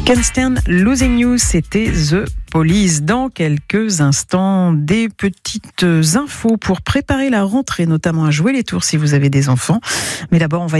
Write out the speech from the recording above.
Can't Stand Losing You, c'était The Police. Dans quelques instants, des petites infos pour préparer la rentrée, notamment à jouer les tours si vous avez des enfants. Mais d'abord, on va